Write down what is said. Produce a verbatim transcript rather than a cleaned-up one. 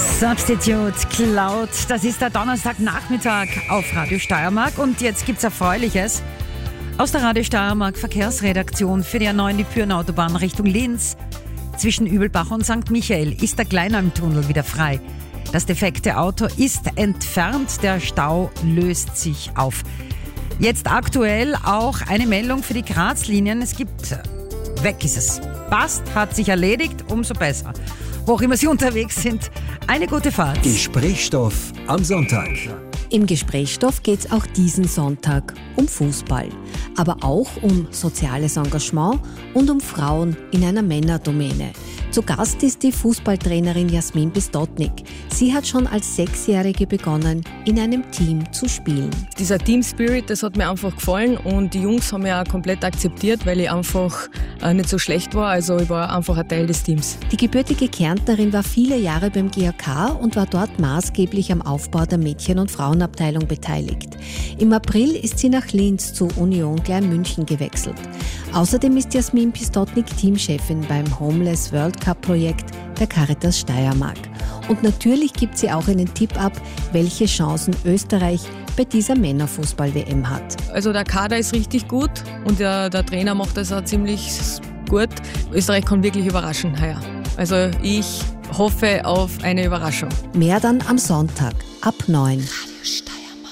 Substitute Cloud, das ist der Donnerstagnachmittag auf Radio Steiermark und jetzt gibt's Erfreuliches aus der Radio Steiermark Verkehrsredaktion für die A neun, die Pyreneautobahn Richtung Linz. Zwischen Übelbach und Sankt Michael ist der Kleinalmtunnel wieder frei. Das defekte Auto ist entfernt, der Stau löst sich auf. Jetzt aktuell auch eine Meldung für die Graz-Linien. Es gibt, weg ist es. Passt, hat sich erledigt, umso besser. Wo auch immer Sie unterwegs sind, eine gute Fahrt. Gesprächsstoff am Sonntag. Im Gesprächsstoff geht es auch diesen Sonntag um Fußball, aber auch um soziales Engagement und um Frauen in einer Männerdomäne. Zu Gast ist die Fußballtrainerin Jasmin Pistotnik. Sie hat schon als Sechsjährige begonnen, in einem Team zu spielen. Dieser Team Spirit, das hat mir einfach gefallen und die Jungs haben mich auch komplett akzeptiert, weil ich einfach nicht so schlecht war. Also ich war einfach ein Teil des Teams. Die gebürtige Kärntnerin war viele Jahre beim G A K und war dort maßgeblich am Aufbau der Mädchen- und Frauenabteilung beteiligt. Im April ist sie nach Linz zu Union Klein-München gewechselt. Außerdem ist Jasmin Pistotnik Teamchefin beim Homeless World Cup Projekt der Caritas Steiermark. Und natürlich gibt sie auch einen Tipp ab, welche Chancen Österreich bei dieser Männerfußball-W M hat. Also der Kader ist richtig gut und der, der Trainer macht das auch ziemlich gut. Österreich kann wirklich überraschen heuer. Also ich hoffe auf eine Überraschung. Mehr dann am Sonntag ab neun. Radio